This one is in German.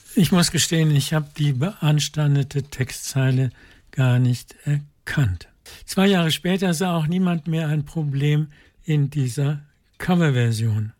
Ich muss gestehen, ich habe die beanstandete Textzeile gar nicht erkannt. 2 Jahre später sah auch niemand mehr ein Problem in dieser Coverversion.